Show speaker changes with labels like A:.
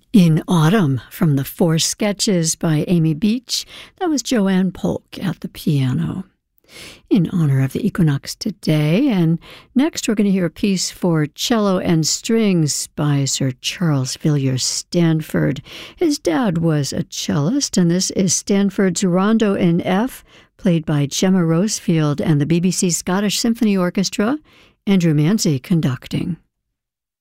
A: In Autumn from the Four Sketches by Amy Beach. That was Joanne Polk at the piano. In honor of the equinox today, and next we're going to hear a piece for cello and strings by Sir Charles Villiers Stanford. His dad was a cellist, and this is Stanford's Rondo in F, played by Gemma Rosefield and the BBC Scottish Symphony Orchestra, Andrew Manze conducting.